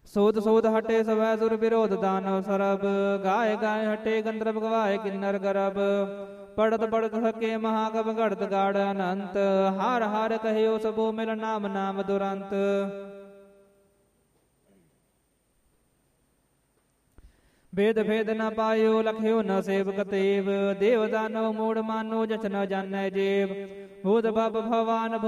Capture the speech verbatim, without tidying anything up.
ਸੋਧ ਸੋਧ ਹਟੇ ਸਵੈ ਸੁਰ ਵਿਰੋਧ ਦਾਨਵ ਸਰਬ। ਗਾਏ ਗਾਏ ਹਟੇ ਗੰਧਰਵ ਗਵਾਏ ਕਿੰਨਰ ਗਰਬ। ਪੜਤ ਪੜਤ ਸਕੇ ਮਹਾਕਵ ਘੜਤ ਗਾੜ ਅਨੰਤ। ਹਾਰ ਹਾਰ ਕਹਿਓ ਸਭੋ ਮਿਲ ਨਾਮ ਨਾਮ ਦੁਰੰਤ। भेद भेद न पायो लख्यो न सेवक तेव। देव दानव मूढ़ मानो जछ न जानै जेव। भूत बाप भगवान